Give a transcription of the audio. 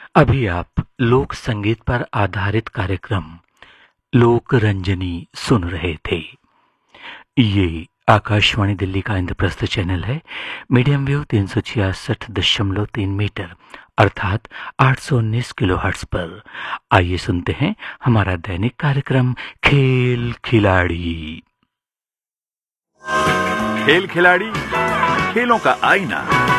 अभी आप लोक संगीत पर आधारित कार्यक्रम लोक रंजनी सुन रहे थे। ये आकाशवाणी दिल्ली का इंद्रप्रस्थ चैनल है। मीडियम वेव 366.3 मीटर अर्थात 819 किलोहर्ट्ज पर। आइए सुनते हैं हमारा दैनिक कार्यक्रम खेल खिलाड़ी। खेल खिलाड़ी, खेलों का आईना।